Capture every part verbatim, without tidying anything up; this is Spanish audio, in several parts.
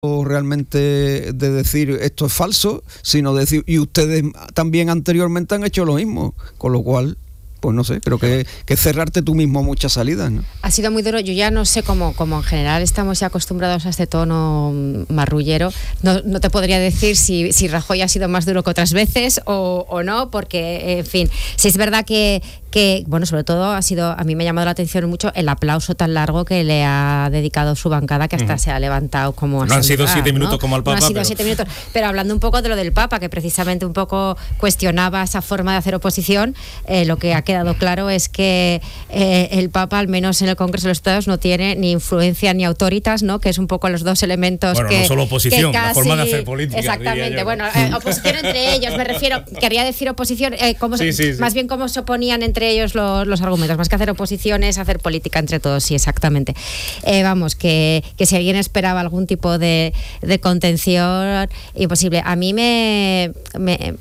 o realmente de decir esto es falso, sino decir, y ustedes también anteriormente han hecho lo mismo, con lo cual, pues no sé, creo que, que cerrarte tú mismo muchas salidas, ¿no? Ha sido muy duro. Yo ya no sé cómo, como en general estamos ya acostumbrados a este tono marrullero, no, no te podría decir si, si Rajoy ha sido más duro que otras veces o, o no, porque, en fin, sí es verdad que, que, bueno, sobre todo ha sido, a mí me ha llamado la atención mucho el aplauso tan largo que le ha dedicado su bancada, que hasta uh-huh. se ha levantado como... No han sido lugar, siete minutos ¿no? como al Papa. No han sido pero... siete minutos, pero hablando un poco de lo del Papa, que precisamente un poco cuestionaba esa forma de hacer oposición, eh, lo que ha quedado claro es que eh, el Papa, al menos en el Congreso de los Estados, no tiene ni influencia ni autoritas, ¿no? Que es un poco los dos elementos bueno, que... no solo oposición, casi, la forma de hacer política. Exactamente, bueno, eh, oposición entre ellos, me refiero, quería decir oposición, eh, cómo, sí, sí, más sí. bien cómo se oponían entre ellos los, los argumentos, más que hacer oposición es hacer política entre todos, sí, exactamente. Eh, vamos, que, que si alguien esperaba algún tipo de, de contención, imposible. A mí me... me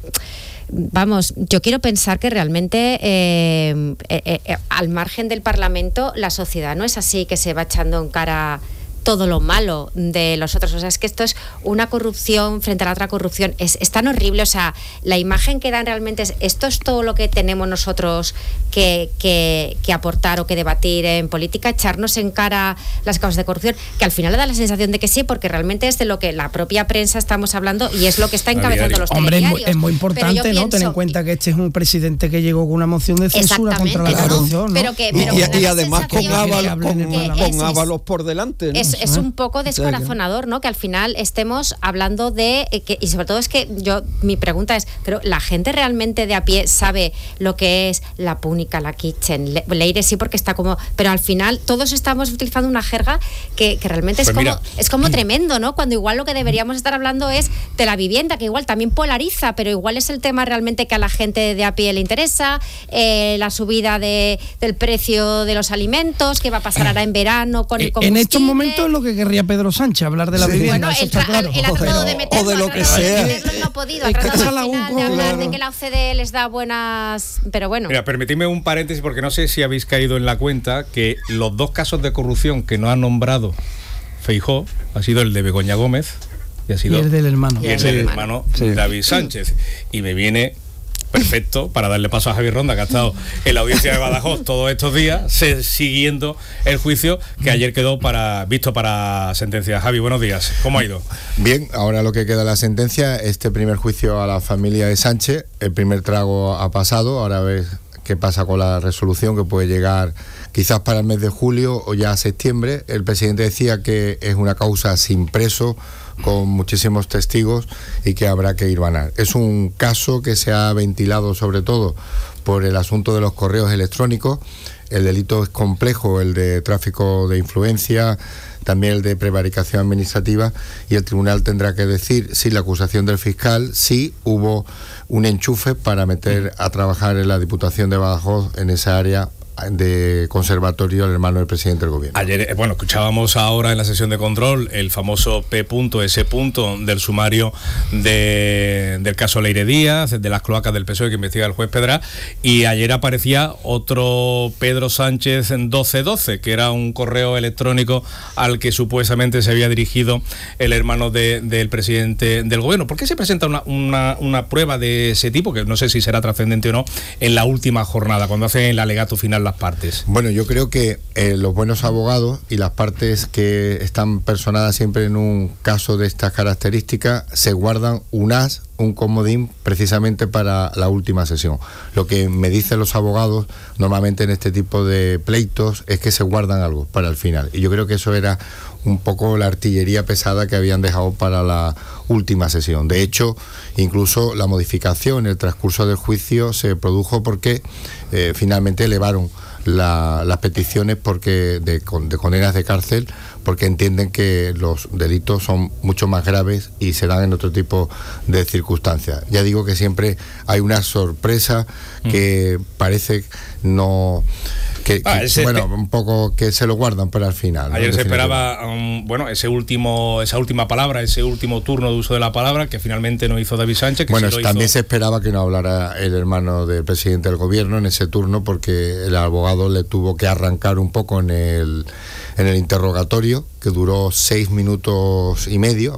Vamos, yo quiero pensar que realmente eh, eh, eh, al margen del Parlamento la sociedad no es así, que se va echando en cara todo lo malo de los otros. O sea, es que esto es una corrupción frente a la otra corrupción. Es, es tan horrible. O sea, la imagen que dan realmente es, esto es todo lo que tenemos nosotros que, que, que aportar o que debatir en política, echarnos en cara las causas de corrupción, que al final le da la sensación de que sí, porque realmente es de lo que la propia prensa estamos hablando y es lo que está encabezando los Hombre, telediarios. Es muy importante, ¿no? Pienso, Ten en cuenta que este es un presidente que llegó con una moción de censura contra la corrupción, ¿no? Pero que, pero y, que y además con Ábalos, con, con Ábalos por delante, ¿no? Es, es un poco descorazonador, ¿no? Que al final estemos hablando de eh, que, y sobre todo es que yo mi pregunta es, pero la gente realmente de a pie sabe lo que es la púnica, la kitchen, Le, Leire sí porque está como, pero al final todos estamos utilizando una jerga que, que realmente pues es mira. como es como tremendo, ¿no? Cuando igual lo que deberíamos estar hablando es de la vivienda, que igual también polariza, pero igual es el tema realmente que a la gente de a pie le interesa, eh, la subida de, del precio de los alimentos, que va a pasar ahora en verano con el combustible. En estos momentos es lo que querría Pedro Sánchez, hablar de la sí. vivienda, bueno, eso está claro. Él ha tratado de meterlo, o de lo que sea. No ha podido, ha tratado al final de hablar de que la O C D E les da buenas... Pero bueno. Mira, permitidme un paréntesis porque no sé si habéis caído en la cuenta que los dos casos de corrupción que no ha nombrado Feijóo ha sido el de Begoña Gómez y ha sido y el del hermano. Y el sí. del hermano sí. David Sánchez. Y me viene... perfecto para darle paso a Javi Ronda, que ha estado en la audiencia de Badajoz todos estos días se, siguiendo el juicio que ayer quedó para visto para sentencia. Javi, buenos días, ¿cómo ha ido? Bien, ahora lo que queda de la sentencia, este primer juicio a la familia de Sánchez, el primer trago ha pasado, ahora a ver qué pasa con la resolución que puede llegar quizás para el mes de julio o ya a septiembre. El presidente decía que es una causa sin preso, con muchísimos testigos y que habrá que ir banar. Es un caso que se ha ventilado sobre todo por el asunto de los correos electrónicos. El delito es complejo, el de tráfico de influencia, también el de prevaricación administrativa, y el tribunal tendrá que decir si la acusación del fiscal, si hubo un enchufe para meter a trabajar en la Diputación de Badajoz en esa área de conservatorio el hermano del presidente del gobierno. Ayer, bueno, escuchábamos ahora en la sesión de control el famoso P S del sumario de, del caso Leire Díaz, de las cloacas del P S O E que investiga el juez Pedra, y ayer aparecía otro Pedro Sánchez doce doce, que era un correo electrónico al que supuestamente se había dirigido el hermano de, del presidente del gobierno. ¿Por qué se presenta una, una, una prueba de ese tipo, que no sé si será trascendente o no, en la última jornada, cuando hacen el alegato final las partes? Bueno, yo creo que eh, los buenos abogados y las partes que están personadas siempre en un caso de estas características se guardan un as, un comodín precisamente para la última sesión. Lo que me dicen los abogados normalmente en este tipo de pleitos es que se guardan algo para el final, y yo creo que eso era un poco la artillería pesada que habían dejado para la última sesión. De hecho, incluso la modificación en el transcurso del juicio se produjo porque eh, finalmente elevaron la, las peticiones porque de, de condenas de cárcel, porque entienden que los delitos son mucho más graves y se dan en otro tipo de circunstancias. Ya digo que siempre hay una sorpresa que parece no... que que, ah, que bueno, un poco que se lo guardan para el final. Ayer ¿no? se esperaba, um, bueno, ese último, esa última palabra, ese último turno de uso de la palabra, que finalmente no hizo David Sánchez. Que bueno, sí lo también hizo... se esperaba que no hablara el hermano del presidente del gobierno en ese turno, porque el abogado le tuvo que arrancar un poco en el, en el interrogatorio, que duró seis minutos y medio